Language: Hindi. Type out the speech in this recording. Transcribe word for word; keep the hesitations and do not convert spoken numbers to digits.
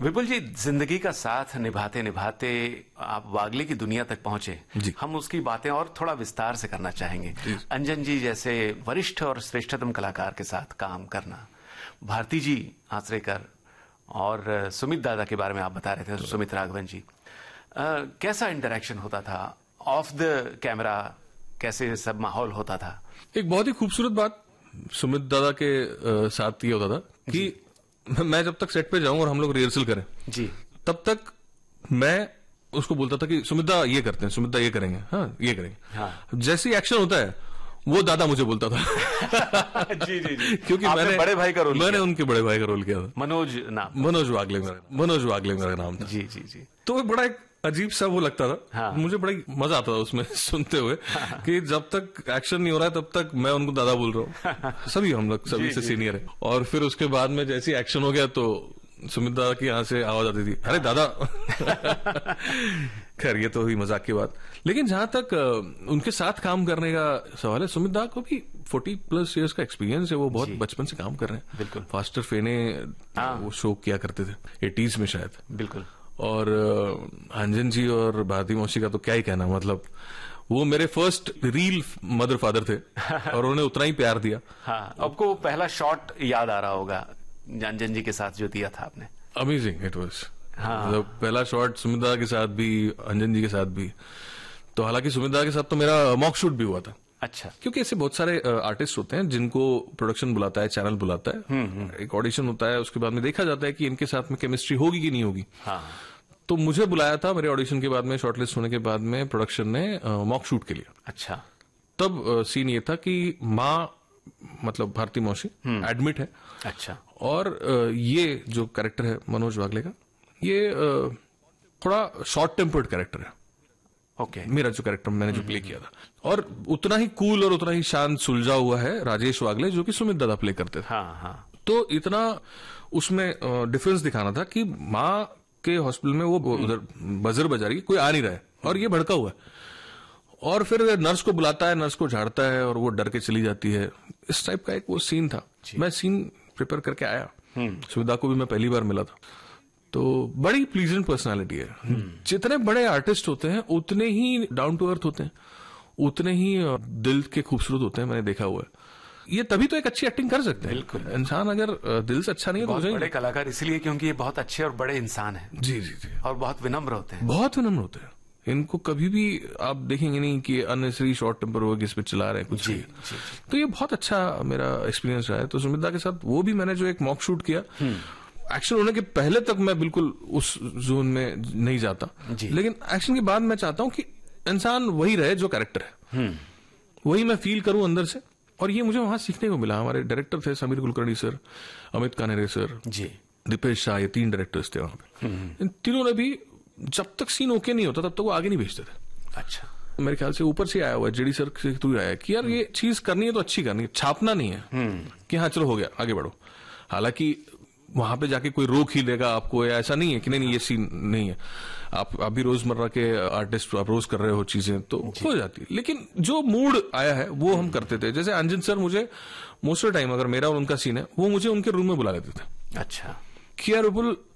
विपुल जी, जिंदगी का साथ निभाते निभाते आप वागले की दुनिया तक पहुंचे। हम उसकी बातें और थोड़ा विस्तार से करना चाहेंगे। अंजन जी जैसे वरिष्ठ और श्रेष्ठतम कलाकार के साथ काम करना, भारती जी आचरेकर और सुमित दादा के बारे में आप बता रहे थे, सुमित राघवन जी, आ, कैसा इंटरेक्शन होता था ऑफ द कैमरा, कैसे सब माहौल होता था? एक बहुत ही खूबसूरत बात सुमित दादा के आ, साथ ये होता था कि मैं जब तक सेट पे जाऊं और हम लोग रिहर्सल करें जी, तब तक मैं उसको बोलता था कि सुमिता ये करते हैं, सुमिता ये करेंगे, हाँ ये करेंगे। हाँ। जैसे ही एक्शन होता है वो दादा मुझे बोलता था। जी जी जी, क्योंकि मैंने बड़े भाई का रोल मैंने उनके बड़े भाई का रोल किया था। मनोज नाम, मनोज वागले मेरा मनोज वागले मेरा नाम था। जी जी जी। तो बड़ा एक अजीब सा वो लगता था। हाँ। मुझे बड़ा मजा आता था उसमें सुनते हुए। हाँ। कि जब तक एक्शन नहीं हो रहा है तब तक मैं उनको दादा बोल रहा हूँ। सभी हम लोग सभी से सीनियर है। और फिर उसके बाद में जैसे एक्शन हो गया तो सुमित दादा की यहाँ से आवाज आती थी, अरे दादा। खैर ये तो हुई मजाक की बात। लेकिन जहां तक उनके साथ काम करने का सवाल है, सुमित दादा को भी फोर्टी प्लस इयर्स का एक्सपीरियंस है। वो बहुत बचपन से काम कर रहे हैं। बिल्कुल। फास्टर फेने वो शो किया करते थे एटीज में शायद। बिल्कुल। और अंजन जी और भारती मौसी का तो क्या ही कहना, मतलब वो मेरे फर्स्ट रील मदर फादर थे और उन्होंने उतना ही प्यार दिया। हाँ, आपको पहला शॉट याद आ रहा होगा अंजन जी के साथ जो दिया था आपने? Amazing it was. हाँ। मतलब पहला शॉट सुमित दादा के साथ भी, अंजन जी के साथ भी। तो हालांकि सुमित दादा के साथ तो मेरा मॉक शूट भी हुआ था। अच्छा। क्योंकि ऐसे बहुत सारे आर्टिस्ट होते हैं जिनको प्रोडक्शन बुलाता है, चैनल बुलाता है, एक ऑडिशन होता है, उसके बाद में देखा जाता है कि इनके साथ में केमिस्ट्री होगी कि नहीं होगी। हाँ। तो मुझे बुलाया था मेरे ऑडिशन के बाद में, शॉर्टलिस्ट होने के बाद में प्रोडक्शन ने मॉक शूट के लिए। अच्छा। तब सीन ये था कि माँ मतलब भारती मौसी एडमिट है। अच्छा। और ये जो कैरेक्टर है मनोज वागले का, ये थोड़ा शॉर्ट टेम्पर्ड कैरेक्टर है। ओके। okay. मेरा जो कैरेक्टर मैंने जो प्ले किया था, और उतना ही कूल और उतना ही शांत सुलझा हुआ है राजेश वागले, जो कि सुमित दादा प्ले करते थे। हाँ हाँ। तो इतना उसमें डिफरेंस दिखाना था कि माँ के हॉस्पिटल में वो उधर बजर बजा रही है, कोई आ नहीं रहा है और ये भड़का हुआ है, और फिर नर्स को बुलाता है, नर्स को झाड़ता है और वो डर के चली जाती है। इस टाइप का एक वो सीन था। मैं सीन प्रिपेयर करके आया, सुविधा को भी मैं पहली बार मिला था। तो बड़ी प्लीजेंट पर्सनालिटी है। जितने बड़े आर्टिस्ट होते हैं उतने ही डाउन टू अर्थ होते हैं, उतने ही दिल के खूबसूरत होते हैं, मैंने देखा हुआ है। ये तभी तो एक अच्छी एक्टिंग कर सकते हैं। बिल्कुल। इंसान अगर दिल से अच्छा नहीं है तो बहुत बड़े कलाकार इसलिए क्योंकि ये बहुत अच्छे और बड़े इंसान हैं। जी जी जी। और बहुत विनम्र होते हैं। बहुत विनम्र होते हैं। इनको कभी भी आप देखेंगे नहीं कि अननेसेसरी शॉर्ट टेम्पर हो इस पे चला रहे हैं कुछ। जी, जी, जी। तो ये बहुत अच्छा मेरा एक्सपीरियंस रहा है। तो सुमिता के साथ वो भी मैंने जो एक मॉक शूट किया, एक्शन होने के पहले तक मैं बिल्कुल उस जोन में नहीं जाता, लेकिन एक्शन के बाद मैं चाहता हूं कि इंसान वही रहे जो कैरेक्टर है, वही मैं फील करूं अंदर से। और ये मुझे वहां सीखने को मिला। हमारे डायरेक्टर थे समीर कुलकर्णी सर, अमित कानेरे सर जी, दीपेश शाह, ये तीन डायरेक्टर्स थे वहां पे। इन तीनों ने भी जब तक सीन ओके नहीं होता तब तक वो आगे नहीं भेजते थे। अच्छा। मेरे ख्याल से ऊपर से आया हुआ है, जेडी सर से थ्रू आया कि यार ये चीज करनी है तो अच्छी करनी है, छापना नहीं है कि हाँ चलो हो गया आगे बढ़ो। हालांकि वहां पे जाके कोई रोक ही देगा आपको, या ऐसा नहीं है कि नहीं नहीं ये सीन नहीं है। आप अभी रोजमर्रा के आर्टिस्ट आप रोज कर रहे हो चीजें तो हो जाती है, लेकिन जो मूड आया है वो हम करते थे। जैसे अंजन सर मुझे मोस्ट ऑफ टाइम अगर मेरा और उनका सीन है, वो मुझे उनके रूम में बुला लेते थे। अच्छा। कि यार विपुल